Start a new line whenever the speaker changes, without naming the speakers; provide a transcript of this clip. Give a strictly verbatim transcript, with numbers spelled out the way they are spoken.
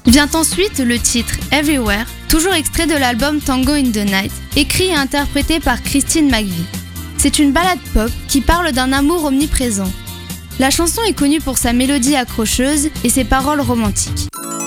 Vient ensuite le titre Everywhere, toujours extrait de l'album Tango in the Night, écrit et interprété par Christine McVie. C'est une ballade pop qui parle d'un amour omniprésent. La chanson est connue pour sa mélodie accrocheuse et ses paroles romantiques.